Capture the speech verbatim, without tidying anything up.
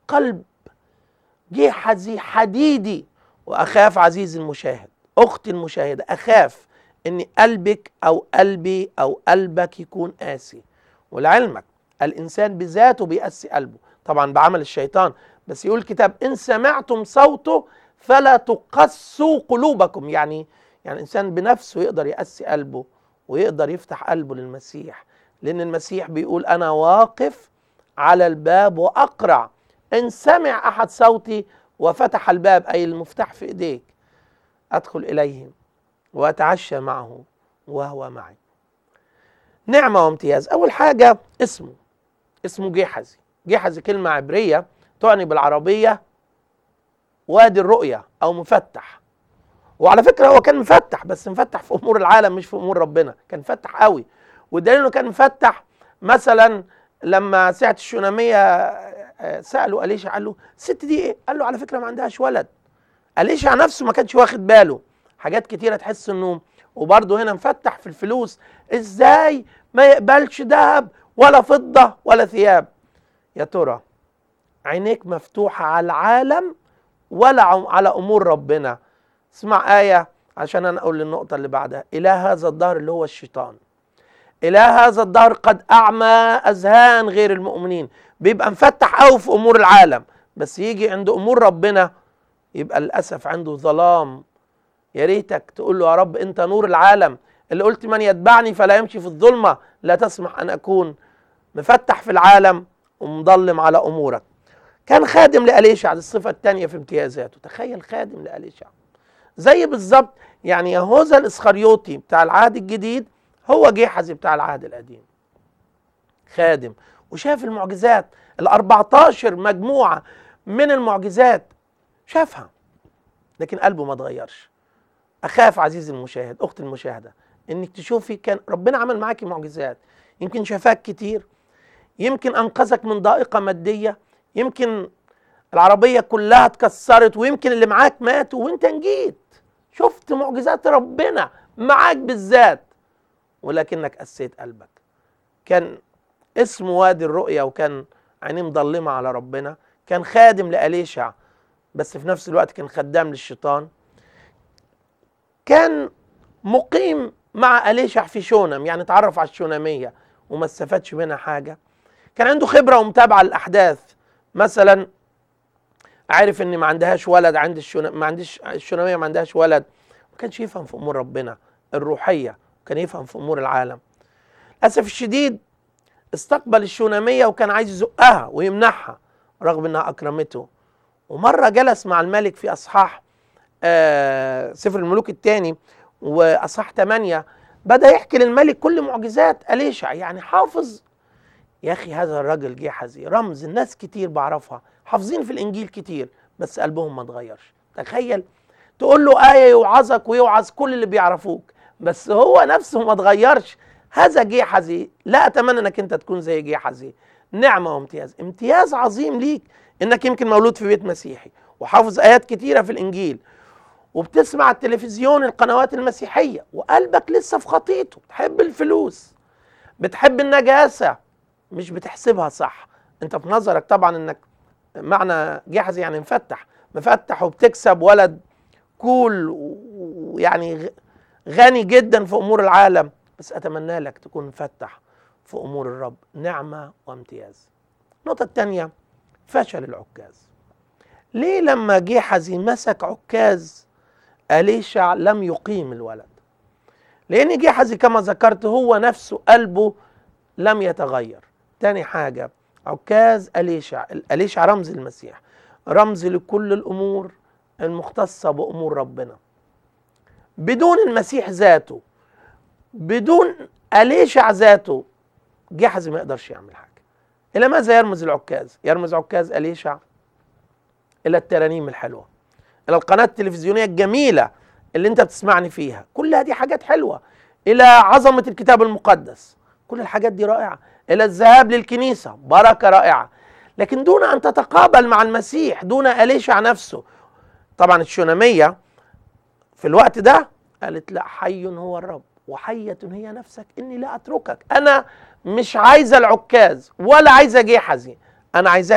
قلب جحزي حديدي، وأخاف عزيزي المشاهد أختي المشاهدة، أخاف إن قلبك أو قلبي أو قلبك يكون قاسي. ولعلمك الإنسان بذاته بيقسي قلبه طبعا بعمل الشيطان، بس يقول الكتاب إن سمعتم صوته فلا تقسوا قلوبكم. يعني يعني الإنسان بنفسه يقدر يقسي قلبه ويقدر يفتح قلبه للمسيح، لأن المسيح بيقول أنا واقف على الباب وأقرع، إن سمع أحد صوتي وفتح الباب، أي المفتاح في إيديك، أدخل إليه وأتعشى معه وهو معي. نعمة وامتياز. أول حاجة اسمه اسمه جحزي. جحزي كلمة عبرية تعني بالعربية وادي الرؤية أو مفتح. وعلى فكرة هو كان مفتح، بس مفتح في أمور العالم مش في أمور ربنا، كان مفتح قوي. والدليل إنه كان مفتح مثلا لما ساعة الشونامية سألوا أليشع قال له الست دي إيه؟ قال له على فكرة ما عندهاش ولد. أليشع نفسه ما كانش واخد باله. حاجات كتيرة تحس إنه، وبرضه هنا مفتح في الفلوس، إزاي ما يقبلش ذهب ولا فضة ولا ثياب؟ يا ترى عينيك مفتوحة على العالم ولا على أمور ربنا؟ اسمع آية عشان أنا أقول للنقطة اللي بعدها. إله هذا الدهر اللي هو الشيطان، إله هذا الدهر قد أعمى أذهان غير المؤمنين. بيبقى مفتح قوي في أمور العالم، بس يجي عند أمور ربنا يبقى للأسف عنده ظلام. يا ريتك تقول له يا رب أنت نور العالم، اللي قلت من يتبعني فلا يمشي في الظلمة، لا تسمح أن أكون مفتح في العالم ومضلم على أمورك. كان خادم لأليشع، دي الصفة الثانية في امتيازاته. تخيل خادم لأليشع، زي بالظبط يعني يهوذا الإسخريوطي بتاع العهد الجديد هو جحزي بتاع العهد القديم. خادم وشاف المعجزات الأربعتاشر مجموعة من المعجزات شافها، لكن قلبه ما اتغيرش. أخاف عزيزي المشاهد أختي المشاهدة إنك تشوفي كان ربنا عمل معاكي معجزات، يمكن شفاك كتير، يمكن أنقذك من ضائقة مادية، يمكن العربية كلها اتكسرت، ويمكن اللي معاك ماتوا وانت نجيت، شفت معجزات ربنا معاك بالذات، ولكنك قسيت قلبك. كان اسمه وادي الرؤية وكان عينيه مضلمة على ربنا. كان خادم لأليشع بس في نفس الوقت كان خدام للشيطان. كان مقيم مع أليشع في شونم، يعني اتعرف على الشونامية وما استفادش منها حاجة. كان عنده خبرة ومتابعة الأحداث، مثلا عارف ان ما عندهاش ولد، عند الشون... ما عندش الشونامية ما عندهاش ولد، ما كانش يفهم في امور ربنا الروحية، كان يفهم في امور العالم. للاسف الشديد استقبل الشونامية وكان عايز يزقها ويمنعها رغم انها اكرمته. ومرة جلس مع الملك في اصحاح آه سفر الملوك الثاني واصحاح ثمانية، بدأ يحكي للملك كل معجزات أليشع، يعني حافظ. يا اخي هذا الراجل جحزي رمز الناس كتير بعرفها، حافظين في الانجيل كتير بس قلبهم ما اتغيرش. تخيل تقول له آية يوعظك ويوعظ كل اللي بيعرفوك بس هو نفسه ما اتغيرش. هذا جحزي، لا اتمنى انك انت تكون زي جحزي. نعمة وامتياز، امتياز عظيم ليك انك يمكن مولود في بيت مسيحي وحافظ آيات كتيرة في الانجيل وبتسمع التلفزيون القنوات المسيحية وقلبك لسه في خطيته، بتحب الفلوس، بتحب النجاسة، مش بتحسبها صح. انت في نظرك طبعا انك معنى جحزي يعني مفتح مفتح وبتكسب ولد كول ويعني غني جدا في امور العالم، بس اتمنى لك تكون مفتح في امور الرب. نعمة وامتياز. النقطة الثانية فشل العكاز. ليه لما جحزي مسك عكاز أليشع لم يقيم الولد؟ لان جحزي كما ذكرت هو نفسه قلبه لم يتغير. تاني حاجة عكاز أليشع، أليشع رمز المسيح، رمز لكل الأمور المختصة بأمور ربنا. بدون المسيح ذاته، بدون أليشع ذاته، جحزي ما يقدرش يعمل حاجة. إلى ماذا يرمز العكاز؟ يرمز عكاز أليشع إلى الترانيم الحلوة، إلى القناة التلفزيونية الجميلة اللي أنت بتسمعني فيها، كلها دي حاجات حلوة، إلى عظمة الكتاب المقدس، كل الحاجات دي رائعة، إلى الذهاب للكنيسة بركة رائعة، لكن دون أن تتقابل مع المسيح، دون أليشع نفسه. طبعا الشونامية في الوقت ده قالت لا، حي هو الرب وحية هي نفسك إني لا أتركك. أنا مش عايزة العكاز ولا عايزة جحزي، أنا عايزة